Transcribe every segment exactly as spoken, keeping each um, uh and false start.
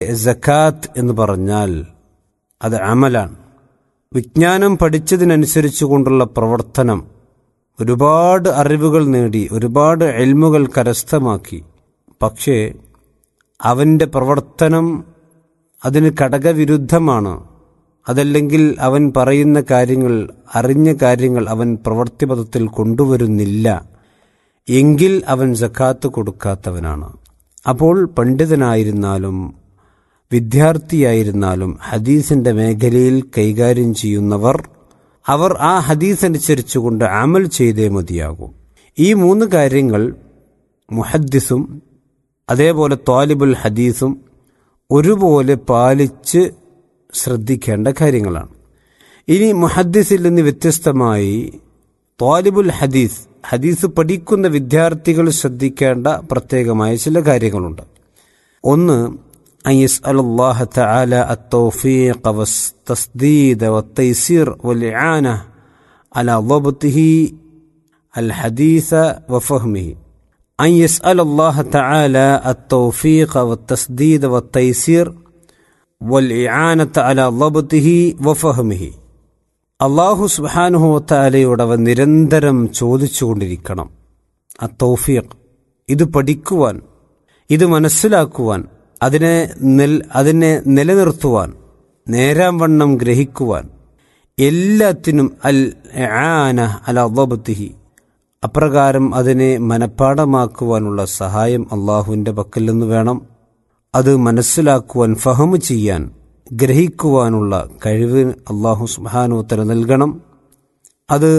സക്കാത്ത് എന്ന് പറഞ്ഞാൽ അത് അമലാണ്. വിജ്ഞാനം പഠിച്ചതിനനുസരിച്ച് കൊണ്ടുള്ള പ്രവർത്തനം. ഒരുപാട് അറിവുകൾ നേടി, ഒരുപാട് ഇൽമുകൾ കരസ്ഥമാക്കി. പക്ഷേ അവൻ്റെ പ്രവർത്തനം അതിന് ഘടകവിരുദ്ധമാണ്. അതല്ലെങ്കിൽ അവൻ പറയുന്ന കാര്യങ്ങൾ, അറിഞ്ഞ കാര്യങ്ങൾ അവൻ പ്രവൃത്തിപഥത്തിൽ കൊണ്ടുവരുന്നില്ല എങ്കിൽ അവൻ സക്കാത്ത് കൊടുക്കാത്തവനാണ്. അപ്പോൾ പണ്ഡിതനായിരുന്നാലും വിദ്യാർത്ഥിയായിരുന്നാലും ഹദീസിന്റെ മേഖലയിൽ കൈകാര്യം ചെയ്യുന്നവർ അവർ ആ ഹദീസ് അനുസരിച്ചുകൊണ്ട് അമൽ ചെയ്തേ മതിയാകും. ഈ മൂന്ന് കാര്യങ്ങൾ മുഹദ്ദിസും അതേപോലെ ത്വാലിബുൽ ഹദീസും ഒരുപോലെ പാലിച്ച് ശ്രദ്ധിക്കേണ്ട കാര്യങ്ങളാണ്. ഇനി മുഹദ്ദിസിൽ നിന്ന് വ്യത്യസ്തമായി ത്വാലിബുൽ ഹദീസ്, ഹദീസ് പഠിക്കുന്ന വിദ്യാർത്ഥികൾ ശ്രദ്ധിക്കേണ്ട പ്രത്യേകമായ ചില കാര്യങ്ങളുണ്ട്. ഒന്ന്, أن يسأل الله تعالى التوفيق والتسديد والتيسير والإعانة على ضبطه الحديث وفهمه. أن يسأل الله تعالى التوفيق والتسديد والتيسير والإعانة على ضبطه وفهمه. അള്ളാഹു സുബ്ഹാനഹു വതആലയോട് അവൻ നിരന്തരം ചോദിച്ചുകൊണ്ടിരിക്കണം ആ തൗഫീഖ്, ഇത് പഠിക്കുവാൻ, ഇത് മനസ്സിലാക്കുവാൻ, അതിനെ നെൽ അതിനെ നിലനിർത്തുവാൻ, നേരാം വണ്ണം ഗ്രഹിക്കുവാൻ, എല്ലാത്തിനും അൽ ഇആന അലാ ദബ്തിഹി, അപ്രകാരം അതിനെ മനഃപ്പാഠമാക്കുവാനുള്ള സഹായം അള്ളാഹുവിൻ്റെ പക്കൽ നിന്ന് വേണം. അത് മനസ്സിലാക്കുവാൻ, ഫഹമ് ചെയ്യാൻ, ഗ്രഹിക്കുവാനുള്ള കഴിവ് അള്ളാഹു സുബ്ഹാനഹു വ തആല നൽകണം. അത്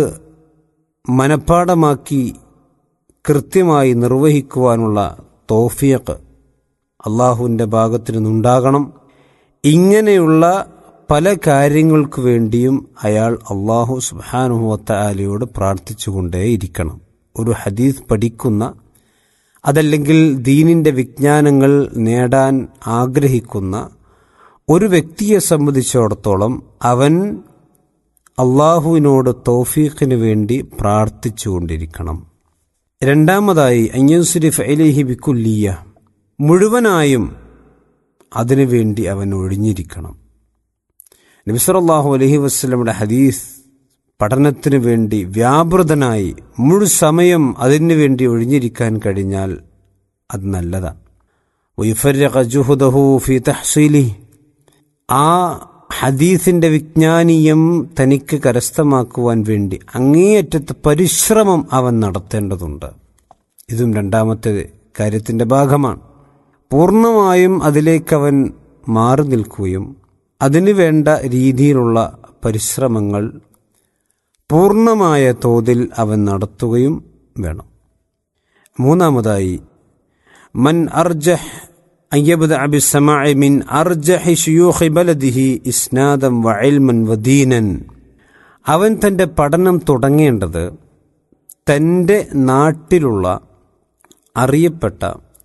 മനഃപ്പാഠമാക്കി കൃത്യമായി നിർവഹിക്കുവാനുള്ള തൗഫീഖ് അള്ളാഹുവിൻ്റെ ഭാഗത്തു നിന്നുണ്ടാകണം. ഇങ്ങനെയുള്ള പല കാര്യങ്ങൾക്ക് വേണ്ടിയും അയാൾ അള്ളാഹു സുബ്ഹാനഹു വ തആലയോട് പ്രാർത്ഥിച്ചുകൊണ്ടേയിരിക്കണം. ഒരു ഹദീസ് പഠിക്കുന്ന, അതല്ലെങ്കിൽ ദീനിൻ്റെ വിജ്ഞാനങ്ങൾ നേടാൻ ആഗ്രഹിക്കുന്ന ഒരു വ്യക്തിയെ സംബന്ധിച്ചിടത്തോളം അവൻ അള്ളാഹുവിനോട് തൗഫീഖിന് വേണ്ടി പ്രാർത്ഥിച്ചുകൊണ്ടിരിക്കണം. രണ്ടാമതായി അൻയൻസിരിഫ് ഇലൈഹി ബികുല്ലിയ, മുഴുവനായും അതിനു വേണ്ടി അവൻ ഒഴിഞ്ഞിരിക്കണം. നബി സല്ലല്ലാഹു അലൈഹി വസല്ലമയുടെ ഹദീസ് പഠനത്തിന് വേണ്ടി വ്യാപൃതനായി മുഴുസമയം അതിനു വേണ്ടി ഒഴിഞ്ഞിരിക്കാൻ കഴിഞ്ഞാൽ അത് നല്ലതാണ്. വയുഫർരിഖ ജുഹദഹു ഫീ തഹ്സീലിഹി, ആ ഹദീസിന്റെ വിജ്ഞാനീയം തനിക്ക് കരസ്ഥമാക്കുവാൻ വേണ്ടി അങ്ങേയറ്റത്തെ പരിശ്രമം അവൻ നടത്തേണ്ടതുണ്ട്. ഇതും രണ്ടാമത്തെ കാര്യത്തിന്റെ ഭാഗമാണ്. പൂർണ്ണമായും അതിലേക്കവൻ മാറി നിൽക്കുകയും അതിനു വേണ്ട രീതിയിലുള്ള പരിശ്രമങ്ങൾ പൂർണ്ണമായ തോതിൽ അവൻ നടത്തുകയും വേണം. മൂന്നാമതായി മൻ അർജഹ് അയ്യബ്ദഅ ബിസ്സമാഇ മിൻ അർജഹി ശുയൂഖി ബലദിഹി ഇസ്നാദൻ വഇൽമൻ വദീനൻ, അവൻ തൻ്റെ പഠനം തുടങ്ങേണ്ടത് തൻ്റെ നാട്ടിലുള്ള അറിയപ്പെട്ട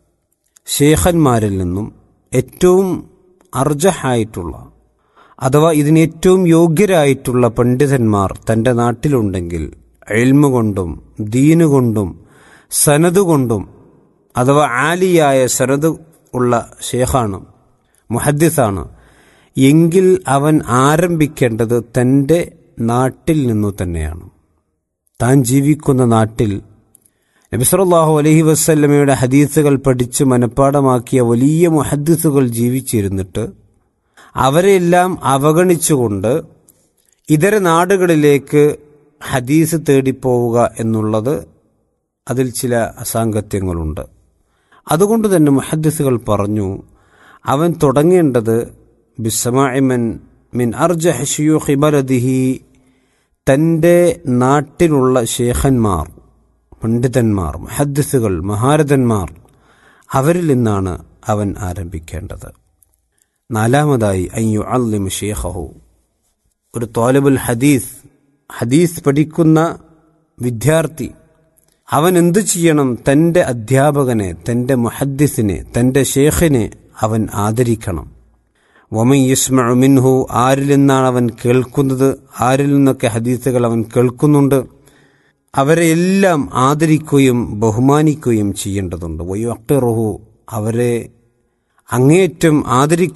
ശേഖന്മാരിൽ നിന്നും ഏറ്റവും അർജഹായിട്ടുള്ള അഥവാ ഇതിന് ഏറ്റവും യോഗ്യരായിട്ടുള്ള പണ്ഡിതന്മാർ തൻ്റെ നാട്ടിലുണ്ടെങ്കിൽ ഇൽമു കൊണ്ടും ദീന് കൊണ്ടും സനദ് കൊണ്ടും, അഥവാ ആലിയായ സനദ് ഉള്ള ശേഖാണ്, മുഹദ്ദിസാണ് എങ്കിൽ അവൻ ആരംഭിക്കേണ്ടത് തൻ്റെ നാട്ടിൽ നിന്നു തന്നെയാണ്. താൻ ജീവിക്കുന്ന നാട്ടിൽ നബി സല്ലല്ലാഹു അലൈഹി വസല്ലമയുടെ ഹദീസുകൾ പഠിച്ച് മനഃപ്പാഠമാക്കിയ വലിയ മുഹദ്ദിസുകൾ ജീവിച്ചിരുന്നിട്ട് അവരെല്ലാം അവഗണിച്ചുകൊണ്ട് ഇതര നാടുകളിലേക്ക് ഹദീസ് തേടിപ്പോവുക എന്നുള്ളത് അതിൽ ചില അസാംഗത്യങ്ങളുണ്ട്. അതുകൊണ്ട് തന്നെ മുഹദ്ദിസുകൾ പറഞ്ഞു, അവൻ തുടങ്ങേണ്ടത് ബിസ്സമാഇ മൻ മിൻ അർജഹി ശുയൂഖി ബലദിഹി, തൻ്റെ നാട്ടിലുള്ള ശേഖന്മാർ, പണ്ഡിതന്മാർ, മുഹദ്ദിസുകൾ, മഹാരഥന്മാർ, അവരിൽ നിന്നാണ് അവൻ ആരംഭിക്കേണ്ടത്. നാലാമതായി അൻ യുഅല്ലിമ ശൈഖഹു, ഒരു ത്വാലിബുൽ ഹദീസ്, ഹദീസ് പഠിക്കുന്ന വിദ്യാർത്ഥി അവൻ എന്തു ചെയ്യണം? തൻ്റെ അധ്യാപകനെ, തൻ്റെ മുഹദ്ദിസിനെ, തൻ്റെ ശേഖിനെ അവൻ ആദരിക്കണം. വമൻ യസ്മഉ മിൻഹു, ആരിൽ നിന്നാണ് അവൻ കേൾക്കുന്നത്, ആരിൽ നിന്നൊക്കെ ഹദീസുകൾ അവൻ കേൾക്കുന്നുണ്ട്, അവരെ എല്ലാം ആദരിക്കുകയും ബഹുമാനിക്കുകയും ചെയ്യേണ്ടതുണ്ട്. വയുഖിറുഹു, അവരെ അങ്ങേയറ്റം ആദരിക്കും